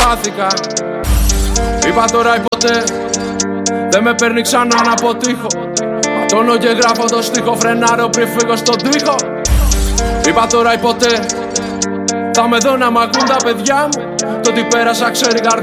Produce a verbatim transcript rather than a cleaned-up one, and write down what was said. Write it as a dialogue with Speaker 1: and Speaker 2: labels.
Speaker 1: χάθηκα. Είπα τώρα ή ποτέ, δεν με παίρνει ξανά να αποτύχω. Ματώνω και γράφω το στίχο, φρενάρω πριν φύγω στον τοίχο. Είπα τώρα ή ποτέ, θα με δω να μ' ακούν τα παιδιά μου. Το τι πέρασα ξέρει η καρδιά